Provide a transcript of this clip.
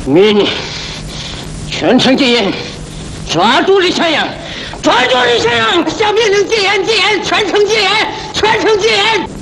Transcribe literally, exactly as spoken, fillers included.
命令全城戒严，抓住李向阳，抓住李向阳！下命令戒严，戒严，全城戒严，全城戒严！